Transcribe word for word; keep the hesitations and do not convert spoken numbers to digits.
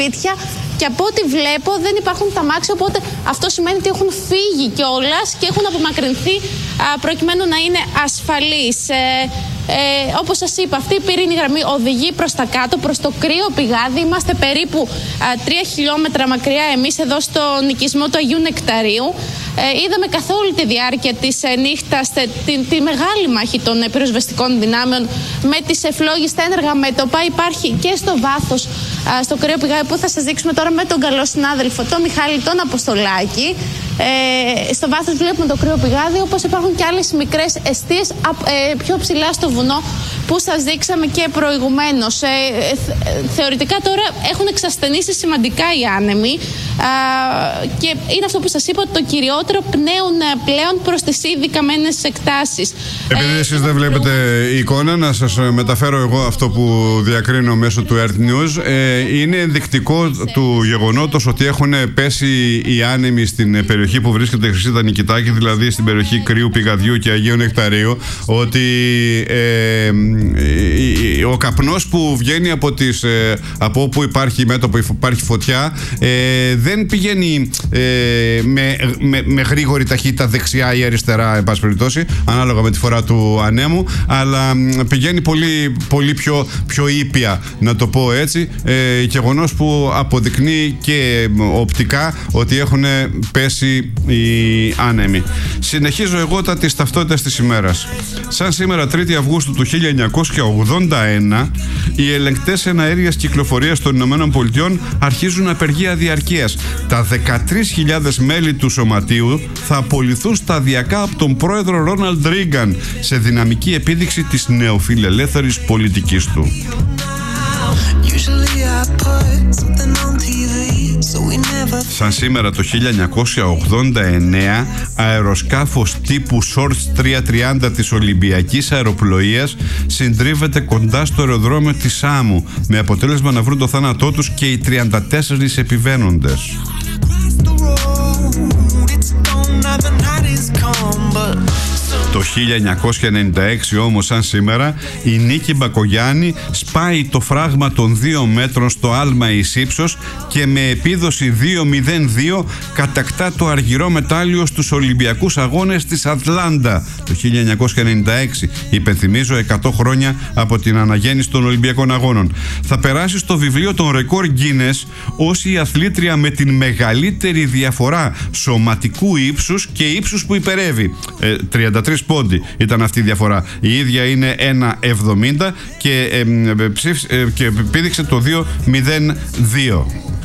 σπίτια και από ό,τι βλέπω δεν υπάρχουν τα αμάξια, οπότε αυτό σημαίνει ότι έχουν φύγει κιόλας και έχουν απομακρυνθεί α, προκειμένου να είναι ασφαλείς. Ε, ε, όπως σας είπα, αυτή η πυρήνη γραμμή οδηγεί προς τα κάτω, προς το κρύο πηγάδι. Είμαστε περίπου α, τρία χιλιόμετρα μακριά εμείς εδώ στον οικισμό του Αγίου Νεκταρίου. Ε, είδαμε καθ' όλη τη διάρκεια της ε, νύχτας τη, τη, τη μεγάλη μάχη των ε, πυροσβεστικών δυνάμεων με τις ευλόγιστα ένεργα μέτωπα. Υπάρχει και στο βάθος, α, στο κρύο πηγάδι, που θα σας δείξουμε τώρα με τον καλό συνάδελφο, τον Μιχάλη τον Αποστολάκη. Ε, στο βάθος βλέπουμε το κρύο πηγάδι, όπως υπάρχουν και άλλες μικρές εστίες ε, πιο ψηλά στο βουνό που σας δείξαμε και προηγουμένως. Ε, ε, θεωρητικά τώρα έχουν εξασθενήσει σημαντικά οι άνεμοι ε, και είναι αυτό που σας είπα, το κυριότερο πνέουν πλέον προς τις ήδη καμένες εκτάσεις. Επειδή ε, εσείς δεν βλέπετε εικόνα, να σας μεταφέρω εγώ αυτό που διακρίνω μέσω του Earth News. Ε, είναι ενδεικτικό του γεγονότος ότι έχουν πέσει οι άνεμοι στην περιοχή που βρίσκεται η Χρυσίδα Νικητάκη, δηλαδή στην περιοχή Κρύου Πηγαδιού και Αγίου Νεκταρίου, ότι ε, ο καπνός που βγαίνει από, τις, ε, από όπου υπάρχει μέτωπο, υπάρχει φωτιά, ε, δεν πηγαίνει ε, με, με, με γρήγορη ταχύτητα δεξιά ή αριστερά, εν πάση περιπτώσει, ανάλογα με τη φορά του ανέμου, αλλά πηγαίνει πολύ, πολύ πιο, πιο ήπια, να το πω έτσι, ε, γεγονός που αποδεικνύει και οπτικά ότι έχουν πέσει οι άνεμοι. Συνεχίζω εγώ τα της ταυτότητας της ημέρας. Σαν σήμερα τρίτη Αυγούστου του χίλια εννιακόσια ογδόντα ένα, οι ελεγκτές εναέριας κυκλοφορίας των Ηνωμένων Πολιτειών αρχίζουν απεργία διαρκείας. Τα δεκατρείς χιλιάδες μέλη του σωματείου θα απολυθούν σταδιακά από τον πρόεδρο Ρόναλντ Ρίγκαν σε δυναμική επίδειξη της νεοφιλελεύθερης πολιτικής του. Σαν σήμερα το χίλια εννιακόσια ογδόντα εννέα, αεροσκάφος τύπου Shorts τριακόσια τριάντα της Ολυμπιακής Αεροπλοείας συντρίβεται κοντά στο αεροδρόμιο της Σάμου, με αποτέλεσμα να βρουν το θάνατό τους και οι τριάντα τέσσερις επιβαίνοντες. Το χίλια εννιακόσια ενενήντα έξι όμως, σαν σήμερα, η Νίκη Μπακογιάννη σπάει το φράγμα των δύο μέτρων στο άλμα εις ύψος και με επίδοση δύο μηδέν δύο κατακτά το αργυρό μετάλλιο στους Ολυμπιακούς Αγώνες της Ατλάντα το χίλια εννιακόσια ενενήντα έξι. Υπενθυμίζω εκατό χρόνια από την αναγέννηση των Ολυμπιακών Αγώνων. Θα περάσει στο βιβλίο των ρεκόρ Guinness ως η αθλήτρια με την μεγαλύτερη διαφορά σωματικού ύψους και ύψους που υπερεύει. Ε, τριάντα τρεις πόντι ήταν αυτή η διαφορά. Η ίδια είναι ένα εβδομήντα και, ε, ε, ψήφ, ε, και πήδηξε το δύο μηδέν δύο.